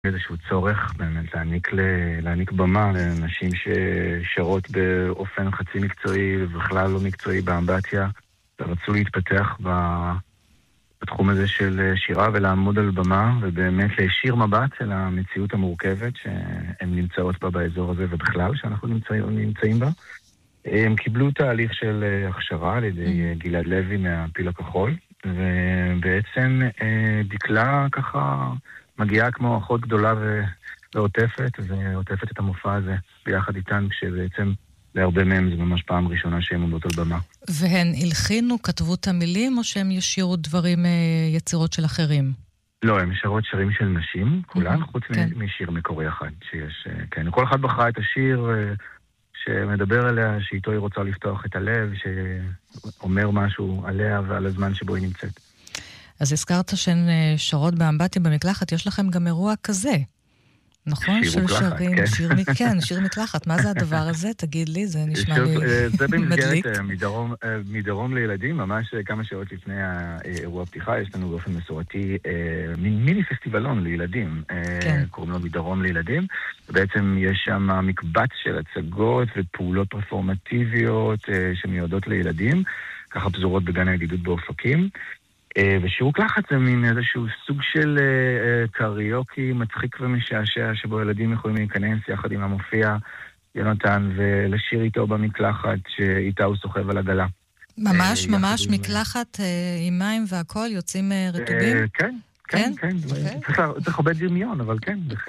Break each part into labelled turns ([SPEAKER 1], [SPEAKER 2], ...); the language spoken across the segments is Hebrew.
[SPEAKER 1] איזשהו צורך באמת להעניק במה לאנשים ששרות באופן חצי מקצועי ובכלל לא מקצועי באמבטיה, ורצו להתפתח בתחום הזה של שירה ולעמוד על במה ובאמת להישיר מבט אל המציאות המורכבת שהן נמצאות בה באזור הזה ובכלל שאנחנו נמצאים בה. הם קיבלו תהליך של הכשרה על ידי גלעד לוי מהפיל הכחול, ובעצם דקלה ככה מגיעה כמו אחות גדולה ועוטפת את המופע הזה ביחד איתן, כשבעצם להרבה מהם זה ממש פעם ראשונה שהם עומדות על במה.
[SPEAKER 2] והן הלחינו, כתבו את המילים, או שהם ישירו דברים, יצירות של אחרים?
[SPEAKER 1] לא, הם ישרות שירים של נשים, כולן, חוץ משיר מקורי אחד שיש. כן, כל אחד בחרה את השיר שמדבר עליה, שאיתו היא רוצה לפתוח את הלב, שאומר משהו עליה ועל הזמן שבו היא נמצאת.
[SPEAKER 2] אז הזכרת שהן שרות באמבטיה במקלחת, יש לכם גם אירוע כזה, נכון?
[SPEAKER 1] שיר מקלחת, כן.
[SPEAKER 2] שיר מקלחת, מה זה הדבר הזה? תגיד לי, זה נשמע לי מדליק.
[SPEAKER 1] זה במסגרת מדרום לילדים, ממש כמה שעות לפני האירוע הפתיחה, יש לנו באופן מסורתי מיני פסטיבלון לילדים, קוראים לו מדרום לילדים, ובעצם יש שם מקבץ של הצגות ופעולות פרפורמטיביות שמיועדות לילדים, ככה פזורות בגן הידידות באופקים, ושיר מקלחת זה מין איזשהו סוג של קריוקי מצחיק ומשעשע, שבו ילדים יכולים להיכנס יחד עם המופיע יונתן ולשיר איתו במקלחת שאיתה הוא סוחב על עגלה.
[SPEAKER 2] ממש מקלחת עם מים והכל, יוצאים רטובים?
[SPEAKER 1] כן. צריך הרבה דמיון, אבל כן, זה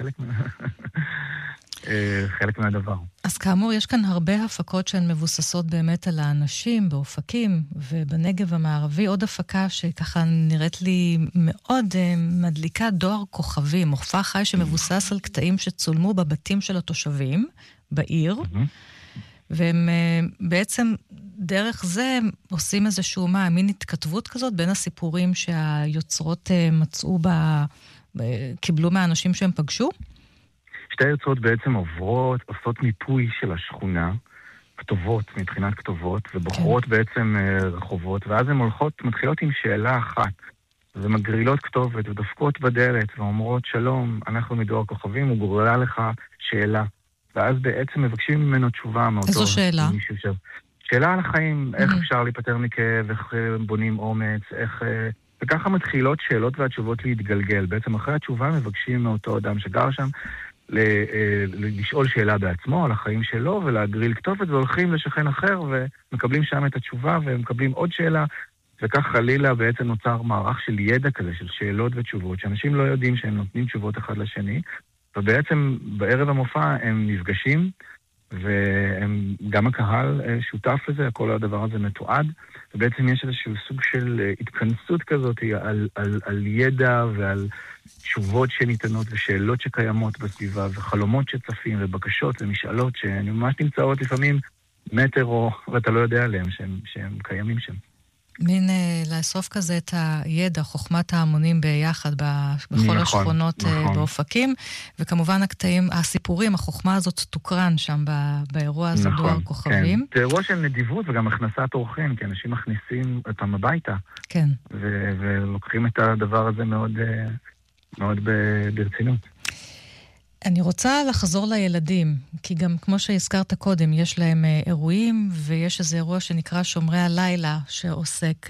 [SPEAKER 1] חלק מהדבר.
[SPEAKER 2] אז כאמור, יש כאן הרבה הפקות שהן מבוססות באמת על האנשים באופקים ובנגב המערבי. עוד הפקה שככה נראית לי מאוד מדליקה, דואר כוכבים, מופע חי שמבוסס על קטעים שצולמו בבתים של התושבים בעיר, והם בעצם דרך זה עושים איזשהו מין התכתבות כזאת בין הסיפורים שהיוצרות מצאו קיבלו מהאנשים שהם פגשו.
[SPEAKER 1] שתי היוצרות בעצם עושות מיפוי של השכונה, כתובות, מבחינת כתובות, ובוחרות בעצם רחובות, ואז הן מתחילות עם שאלה אחת, ומגרילות כתובת, ודופקות בדלת, ואומרות, שלום, אנחנו מדואר כוכבים, הוא גורלה לך שאלה. ואז בעצם מבקשים ממנו תשובה מאותו...
[SPEAKER 2] איזו שאלה?
[SPEAKER 1] שאלה על החיים, איך אפשר להיפטר מכאב, איך בונים אומץ, וככה מתחילות שאלות והתשובות להתגלגל. בעצם אחרי התשובה מבקשים מאותו אדם שגר שם, לשאול שאלה בעצמו על החיים שלו ולהגריל כתובת, והולכים לשכן אחר ומקבלים שם את התשובה ומקבלים עוד שאלה, וכך חלילה בעצם נוצר מערך של ידע כזה, של שאלות ותשובות, שאנשים לא יודעים שהם נותנים תשובות אחד לשני, ובעצם בערב המופע הם נפגשים, וגם הקהל שותף לזה, כל הדבר הזה מתועד, ובעצם יש איזשהו סוג של התכנסות כזאת על ידע ועל תשובות שניתנות ושאלות שקיימות בסביבה וחלומות שצפים ובקשות ומשאלות שממש נמצאות לפעמים מטר ואתה לא יודע עליהם שהם קיימים שם.
[SPEAKER 2] מין לאסוף כזה את הידע, חוכמת ההמונים ביחד בכל השכונות באופקים, וכמובן הקטעים, הסיפורים, החוכמה הזאת תוקרן שם באירוע הזה דואר כוכבים.
[SPEAKER 1] זה אירוע של נדיבות וגם הכנסת אורחים, כי אנשים מכניסים אותם הביתה.
[SPEAKER 2] כן.
[SPEAKER 1] ולוקחים את הדבר הזה מאוד ברצינות.
[SPEAKER 2] אני רוצה לחזור לילדים, כי גם כמו שהזכרת קודם, יש להם אירועים, ויש איזה אירוע שנקרא שומרי הלילה, שעוסק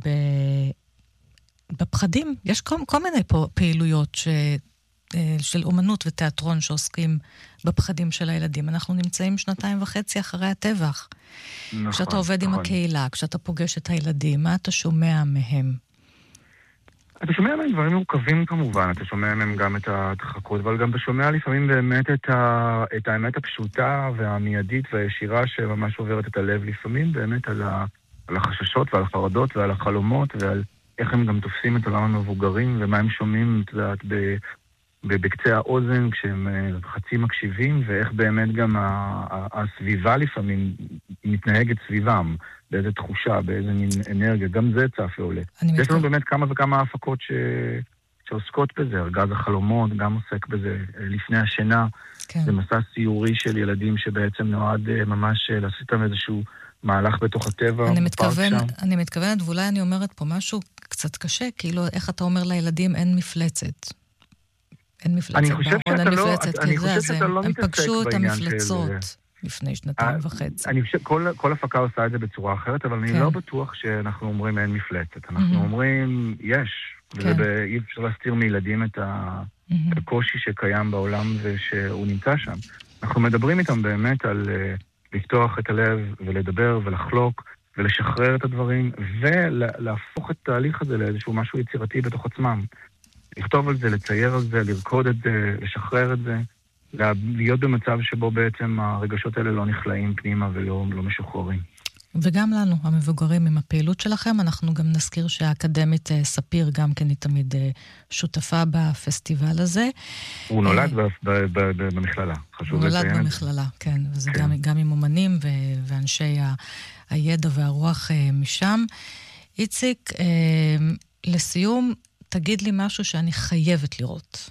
[SPEAKER 2] בפחדים. יש כל מיני פעילויות של אומנות ותיאטרון שעוסקים בפחדים של הילדים. אנחנו נמצאים 2.5 אחרי הטבח. נכון, כשאתה עובד עם הקהילה, כשאתה פוגש את הילדים, מה אתה שומע מהם?
[SPEAKER 1] אתה שומע מהם דברים מורכבים כמובן, אתה שומע מהם גם את הדחקות, אבל גם אתה שומע לפעמים באמת את האמת הפשוטה והמיידית והישירה שממש עוברת את הלב לפעמים, באמת על החששות ועל החרדות ועל החלומות ועל איך הם גם תופסים את עולם המבוגרים ומה הם שומעים, את יודעת, בקצה האוזן כשהם חצי מקשיבים, ואיך באמת גם הסביבה לפעמים מתנהגת סביבם, באיזו תחושה, באיזו מין אנרגיה, גם זה צף ועולה. יש לנו באמת כמה וכמה הפקות שעוסקות בזה, ארגז החלומות גם עוסק בזה לפני השינה, זה מסע סיורי של ילדים שבעצם נועד ממש לעשות איתם איזשהו מהלך בתוך הטבע.
[SPEAKER 2] אני מתכוונת, ואולי אני אומרת פה משהו קצת קשה, כאילו איך אתה אומר לילדים אין מפלצת. אין מפלצת, בארון אין מפלצת, הם פגשו את המפלצות לפני 2.5 שנים.
[SPEAKER 1] אני חושב כל הפקה עושה את זה בצורה אחרת, אבל אני לא בטוח שאנחנו אומרים אין מפלצת. אנחנו אומרים יש, ואי אפשר להסתיר מילדים את הקושי שקיים בעולם ושהוא נמצא שם. אנחנו מדברים איתם באמת על לפתוח את הלב ולדבר ולחלוק ולשחרר את הדברים ולהפוך את התהליך הזה לאיזשהו משהו יצירתי בתוך עצמם. לכתוב על זה, לצייר על זה, לרקוד את זה, לשחרר את זה, להיות במצב שבו בעצם הרגשות האלה לא נכלאים פנימה ולא משוחררים.
[SPEAKER 2] וגם לנו, המבוגרים, עם הפעילות שלכם, אנחנו גם נזכיר שהאקדמית ספיר גם כן היא תמיד שותפה בפסטיבל הזה.
[SPEAKER 1] הוא נולד במכללה, חשוב לציין.
[SPEAKER 2] הוא נולד במכללה, כן, וזה גם עם אומנים ואנשי הידע והרוח משם. איציק, לסיום, תגיד לי משהו שאני חייבת לראות.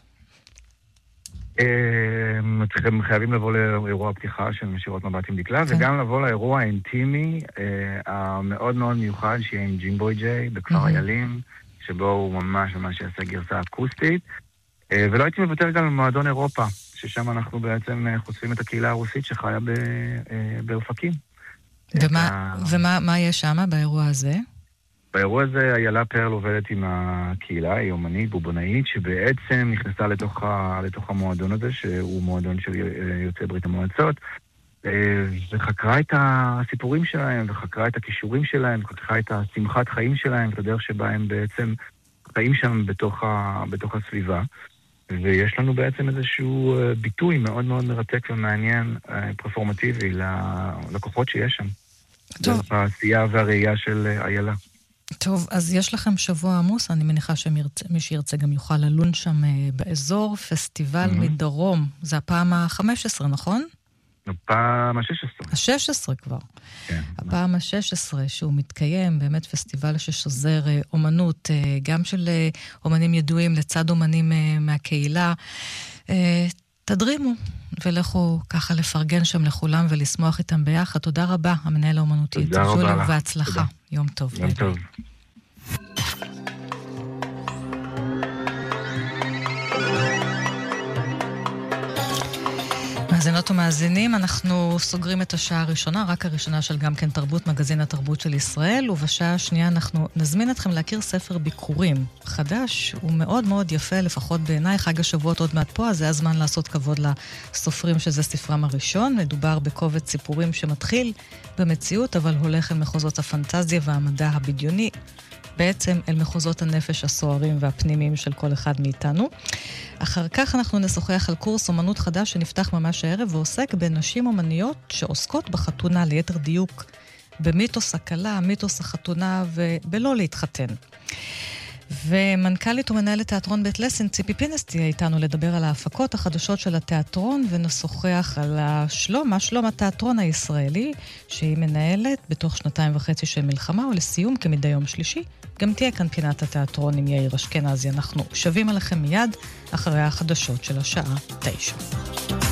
[SPEAKER 1] אתם חייבים לבוא לאירוע הפתיחה של משירות מבט עם דקלה, וגם לבוא לאירוע האינטימי המאוד מאוד מיוחד שיהיה עם ג'ימבוי ג'יי בכפר איילים, שבו הוא ממש יעשה גרסה אקוסטית, ולא הייתי מוותר גם למועדון אירופה, ששם אנחנו בעצם חושפים את הקהילה הרוסית שחיה באופקים.
[SPEAKER 2] ומה יש שם באירוע הזה?
[SPEAKER 1] באירוע הזה איילה פרל עובדת עם הקהילה, היא אומנית, בובונאית, שבעצם נכנסה לתוך המועדון הזה, שהוא מועדון של יוצאי ברית המועצות, וחקרה את הסיפורים שלהם, וחקרה את הכישורים שלהם, וחקרה את השמחת חיים שלהם, ואת הדרך שבה הם בעצם חיים שם בתוך הסביבה. ויש לנו בעצם איזשהו ביטוי מאוד מאוד מרתק ומעניין, פרפורמטיבי, לכוחות שיש שם. טוב. בעשייה והראייה של איילה.
[SPEAKER 2] טוב, אז יש לכם שבוע עמוס, אני מניחה שמי שירצה גם יוכל ללון שם באזור, פסטיבל מדרום. זה הפעם ה-15, נכון?
[SPEAKER 1] הפעם ה-16.
[SPEAKER 2] ה-16 כבר. כן. הפעם ה-16 שהוא מתקיים, באמת פסטיבל ששוזר אומנות, גם של אומנים ידועים לצד אומנים מהקהילה. תדרימו ולכו ככה לפרגן שם לכולם ולשמוח איתם ביחד. תודה רבה, המנהל האומנותי.
[SPEAKER 1] תודה רבה לך.
[SPEAKER 2] והצלחה. יום טוב.
[SPEAKER 1] יום טוב.
[SPEAKER 2] מאזינות ומאזינים, אנחנו סוגרים את השעה הראשונה, רק הראשונה של גם כן תרבות, מגזין התרבות של ישראל, ובשעה השנייה אנחנו נזמין אתכם להכיר ספר ביקורים חדש, הוא מאוד מאוד יפה, לפחות בעיניי, חג השבועות עוד מעט פה, אז זה הזמן לעשות כבוד לסופרים שזה ספרם הראשון. מדובר בקובץ סיפורים שמתחיל במציאות, אבל הולך אל מחוזות הפנטזיה והמדע הבדיוני, בעצם אל מחוזות הנפש הסוערים והפנימיים של כל אחד מאיתנו. אחר כך אנחנו נשוחח על קורס אומנות חדש שנפתח ממש הערב ועוסק בנשים אומניות שעוסקות בחתונה, ליתר דיוק במיתוס הקלה, מיתוס החתונה ובלא להתחתן. ומנכ"לית ומנהלת תיאטרון בית לסין, ציפי פינס, תהיה איתנו לדבר על ההפקות החדשות של התיאטרון, ונשוחח על מה שלום התיאטרון הישראלי, שהיא מנהלת בתוך 2.5 של מלחמה, ולסיום כמדי יום שלישי, גם תהיה כאן פינת התיאטרון עם יאיר אשכנזי. אנחנו שווים עליכם מיד אחרי החדשות של השעה 9.